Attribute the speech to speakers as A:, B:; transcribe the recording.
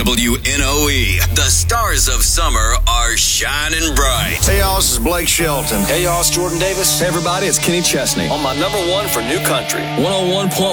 A: WNOE. The stars of summer are shining bright.
B: Hey, y'all, this is Blake Shelton.
C: Hey, y'all, it's Jordan Davis.
D: Hey, everybody, it's Kenny Chesney.
C: On my number one for new country.
D: 101.1